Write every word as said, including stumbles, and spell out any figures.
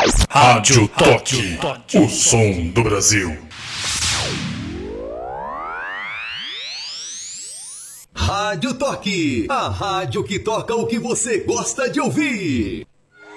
Rádio Toque, o som do Brasil. Rádio Toque, a rádio que toca o que você gosta de ouvir.